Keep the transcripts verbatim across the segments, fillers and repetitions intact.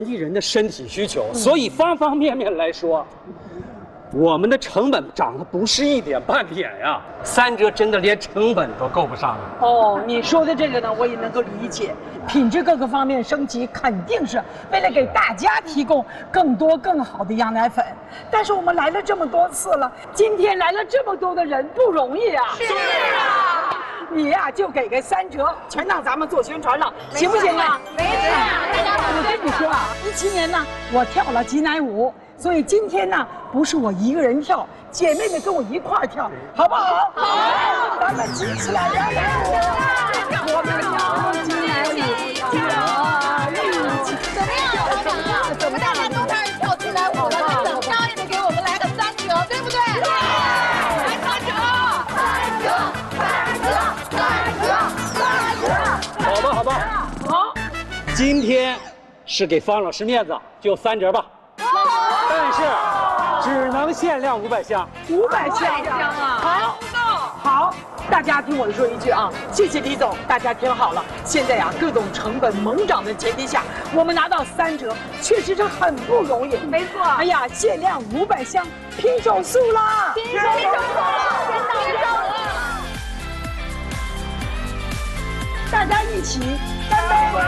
地人的身体需求，所以方方面面来说，我们的成本涨得不是一点半点呀。三折真的连成本都够不上了。 哦，你说的这个呢，我也能够理解。品质各个方面升级，肯定是为了给大家提供更多更好的羊奶粉。但是我们来了这么多次了，今天来了这么多的人，不容易啊。 是啊。 你呀、啊，就给个三折，全当咱们做宣传了，行不行啊？ 没错， 我跟你说啊，一七年呢，我跳了挤奶舞，所以今天呢，不是我一个人跳，姐妹们跟我一块儿跳，好不好？好，咱们举起来，羊奶舞，我们跳挤奶舞，跳一起， 怎么样，老板啊？怎么大家都开始跳挤奶舞了？那怎么着也得给我们来个三折，对不对？对，来三折，三折，三折，三折，三折。 好吧，好吧， 好， 今天是给方老师面子，就三折吧。但是只能限量五百箱， 五百箱啊！好，好，大家听我说一句啊，谢谢李总，大家听好了，现在呀、啊，各种成本猛涨的前提下，我们拿到三折，确实是很不容易。 没错。 哎呀，限量五百箱，拼手速啦！ 拼手速了，真到手了！ 大家一起干杯！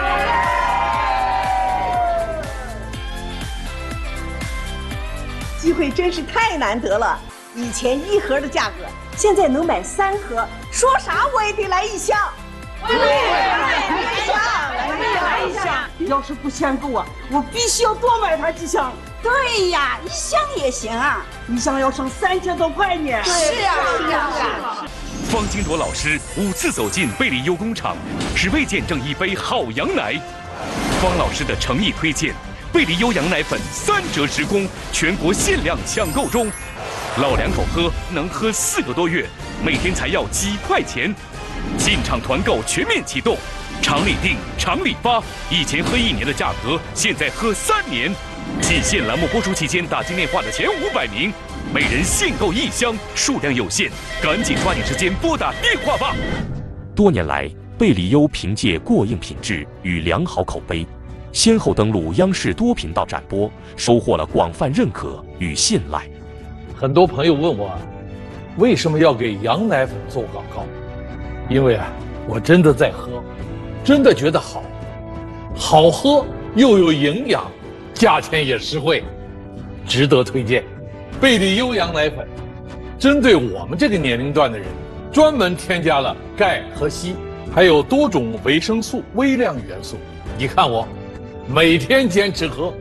机会真是太难得了，以前一盒的价格，现在能买三盒，说啥我也得来一箱。 对， 来一箱， 来一箱。要是不嫌够啊，我必须要多买它几箱。 对呀，一箱也行啊， 一箱要省三千多块呢。 是啊，是啊，是啊。 方金铎老师五次走进贝利优工厂，只为见证一杯好羊奶。方老师的诚意推荐。贝利优羊奶粉三折直供，全国限量抢购中，老两口喝能喝四个多月，每天才要几块钱。进场团购全面启动，厂里订，厂里发，以前喝一年的价格，现在喝三年。季限栏目播出期间打进电话的前五百名，每人限购一箱，数量有限，赶紧抓紧时间拨打电话吧。 多年来，贝利优凭借过硬品质与良好口碑，先后登陆央视多频道展播，收获了广泛认可与信赖。 很多朋友问我，为什么要给羊奶粉做广告？因为啊，我真的在喝，真的觉得好，好喝又有营养，价钱也实惠，值得推荐。贝利优羊奶粉，针对我们这个年龄段的人，专门添加了钙和硒，还有多种维生素、微量元素。你看我。每天坚持喝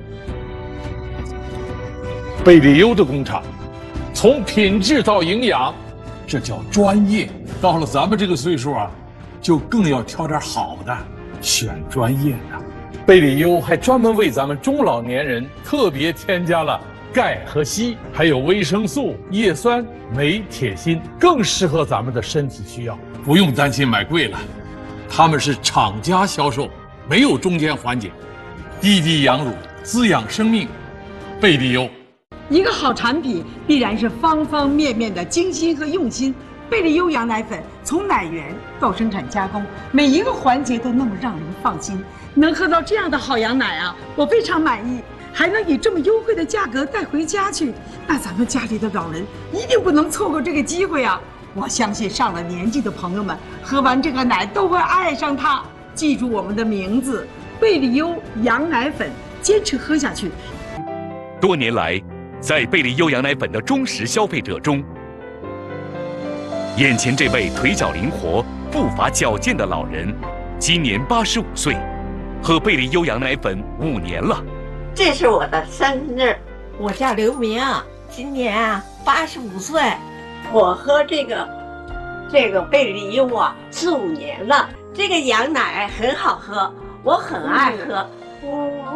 贝利优的工厂，从品质到营养，这叫专业。到了咱们这个岁数啊，就更要挑点好的，选专业的。贝利优还专门为咱们中老年人特别添加了钙和硒，还有维生素、叶酸、镁、铁、锌，更适合咱们的身体需要，不用担心买贵了。他们是厂家销售，没有中间环节。滴滴羊乳，滋养生命，贝利优。 一个好产品必然是方方面面的精心和用心。贝利优羊奶粉从奶源到生产加工，每一个环节都那么让人放心。能喝到这样的好羊奶啊，我非常满意。还能以这么优惠的价格带回家去，那咱们家里的老人一定不能错过这个机会啊！我相信上了年纪的朋友们喝完这个奶都会爱上它。记住我们的名字。贝利优羊奶粉，坚持喝下去。 多年来，在贝利优羊奶粉的忠实消费者中，眼前这位腿脚灵活、步伐矫健的老人，今年八十五岁，喝贝利优羊奶粉五年了。 这是我的生日，我叫刘明，今年啊八十五岁。我喝这个这个贝利优啊四五年了，这个羊奶很好喝。我很爱喝。